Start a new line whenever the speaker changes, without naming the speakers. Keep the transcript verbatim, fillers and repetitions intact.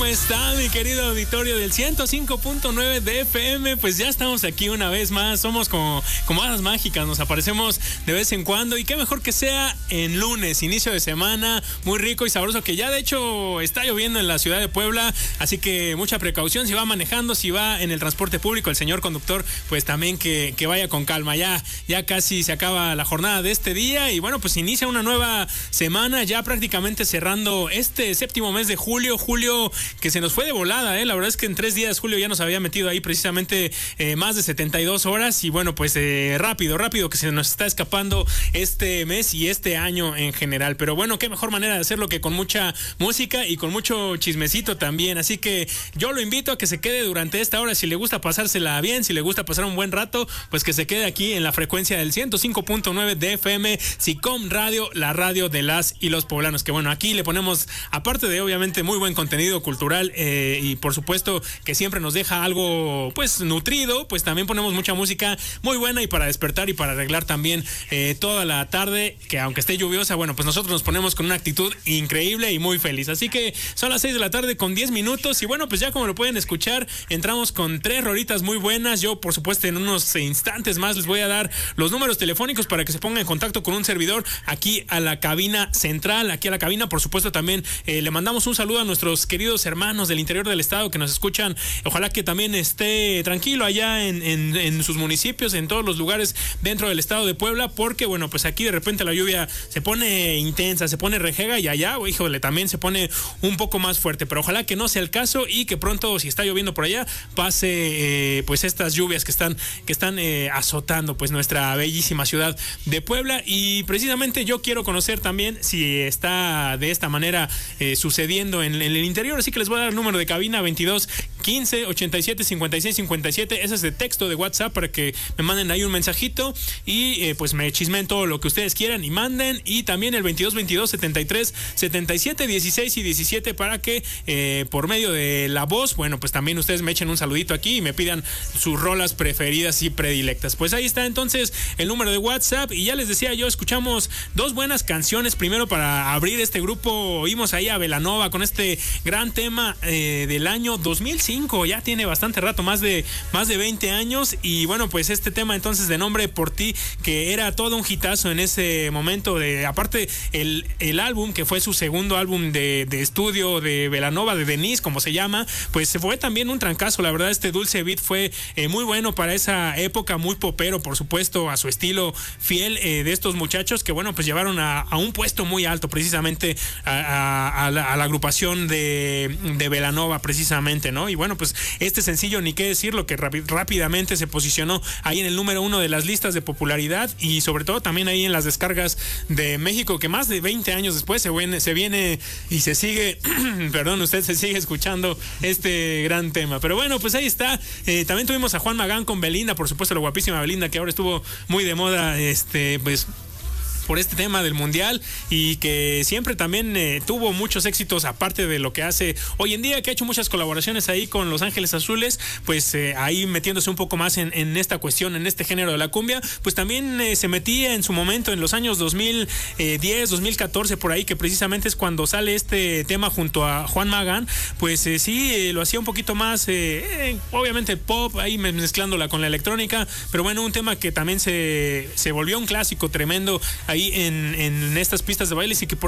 está mi querido auditorio del ciento cinco punto nueve de F M? Pues ya estamos aquí una vez más, somos como, como hadas mágicas, nos aparecemos de vez en cuando y qué mejor que sea en lunes, inicio de semana, muy rico y sabroso, que ya de hecho está lloviendo en la ciudad de Puebla, así que mucha precaución si va manejando, si va en el transporte público, el señor conductor, pues también que, que vaya con calma, ya, ya casi se acaba la jornada de este día y bueno, pues inicia una nueva semana, ya prácticamente cerrando este séptimo mes de julio, julio que se nos fue de volada, ¿eh? La verdad es que en tres días Julio ya nos había metido ahí precisamente eh, más de setenta y dos horas y bueno, pues eh, rápido, rápido que se nos está escapando este mes y este año en general, pero bueno, qué mejor manera de hacerlo que con mucha música y con mucho chismecito también, así que yo lo invito a que se quede durante esta hora, si le gusta pasársela bien, si le gusta pasar un buen rato, pues que se quede aquí en la frecuencia del ciento cinco punto nueve de F M, SICOM Radio, la radio de las y los poblanos, que bueno, aquí le ponemos, aparte de obviamente muy buen contenido cultural eh, y por supuesto que siempre nos deja algo pues nutrido, pues también ponemos mucha música muy buena y para despertar y para arreglar también eh, toda la tarde, que aunque esté lluviosa, bueno, pues nosotros nos ponemos con una actitud increíble y muy feliz, así que son las seis de la tarde con diez minutos y bueno, pues ya como lo pueden escuchar, entramos con tres rolitas muy buenas. Yo por supuesto en unos instantes más les voy a dar los números telefónicos para que se pongan en contacto con un servidor aquí a la cabina central, aquí a la cabina, por supuesto también eh, le mandamos un saludo a nuestros queridos hermanos del interior del estado que nos escuchan, ojalá que también esté tranquilo allá en, en, en sus municipios, en todos los lugares dentro del estado de Puebla, porque bueno, pues aquí de repente la lluvia se pone intensa, se pone rejega y allá, híjole, también se pone un poco más fuerte, pero ojalá que no sea el caso y que pronto, si está lloviendo por allá, pase eh, pues estas lluvias que están, que están eh, azotando pues nuestra bellísima ciudad de Puebla. Y precisamente yo quiero conocer también si está de esta manera eh, sucediendo en, en el interior, así que les voy a dar el número de cabina veintidós quince ochenta y siete cincuenta y seis cincuenta y siete, ese es de texto de WhatsApp para que me manden ahí un mensajito y eh, pues me chismen todo lo que ustedes quieran y manden, y también el veintidós veintidós setenta y tres setenta y siete dieciséis y diecisiete para que eh, por medio de la voz, bueno, pues también ustedes me echen un saludito aquí y me pidan sus rolas preferidas y predilectas. Pues ahí está entonces el número de WhatsApp y ya les decía yo, escuchamos dos buenas canciones. Primero, para abrir este grupo, oímos ahí a Belanova con este gran tema eh, del año dos mil cinco, ya tiene bastante rato, más de más de veinte años, y bueno, pues este tema entonces de Nombre por Ti, que era todo un hitazo en ese momento, de aparte el, el álbum que fue su segundo álbum de, de estudio de Belanova, de Denise como se llama, pues se fue también un trancazo, la verdad. Este dulce beat fue eh, muy bueno para esa época, muy popero, por supuesto, a su estilo fiel eh, de estos muchachos que bueno, pues llevaron a, a un puesto muy alto precisamente a, a, a, la, a la agrupación de, de Belanova precisamente, ¿no? Y bueno, pues este sencillo ni qué decirlo, que rápid, rápidamente se posicionó ahí en el número uno de las listas de popularidad y sobre todo también ahí en las descargas de México, que más de veinte años después se viene, se viene y se sigue, perdón, usted se sigue escuchando este gran tema. Pero bueno, pues ahí está. Eh, también tuvimos a Juan Magán con Belinda, por supuesto la guapísima Belinda, que ahora estuvo muy de moda, este, pues por este tema del mundial y que siempre también eh, tuvo muchos éxitos aparte de lo que hace hoy en día, que ha hecho muchas colaboraciones ahí con Los Ángeles Azules, pues eh, ahí metiéndose un poco más en, en esta cuestión, en este género de la cumbia. Pues también eh, se metía en su momento en los años dos mil diez, dos mil catorce por ahí, que precisamente es cuando sale este tema junto a Juan Magán, pues eh, sí, eh, lo hacía un poquito más eh, eh, obviamente el pop, ahí mezclándola con la electrónica, pero bueno, un tema que también se, se volvió un clásico tremendo ahí en, en estas pistas de bailes y que por